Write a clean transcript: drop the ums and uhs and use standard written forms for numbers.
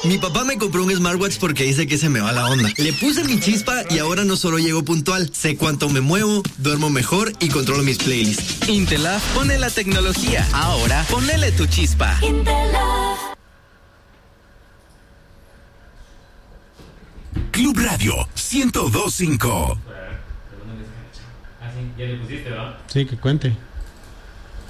Mi papá me compró un smartwatch porque dice que se me va la onda. Le puse mi chispa y ahora no solo llego puntual, sé cuánto me muevo, duermo mejor y controlo mis playlists. Intelaf pone la tecnología. Ahora ponele tu chispa. Intelaf. Club Radio 102.5. ¿Ya le pusiste, va? Sí, que cuente.